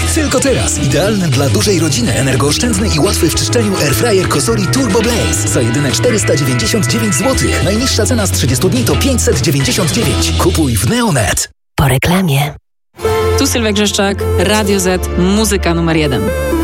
Tylko teraz idealny dla dużej rodziny, energooszczędny i łatwy w czyszczeniu airfryer Cosori Turbo Blaze za jedyne 499 zł. Najniższa cena z 30 dni to 599. Kupuj w Neonet. Po reklamie. Tu Sylwia Grzeszczak, Radio Z, muzyka numer 1.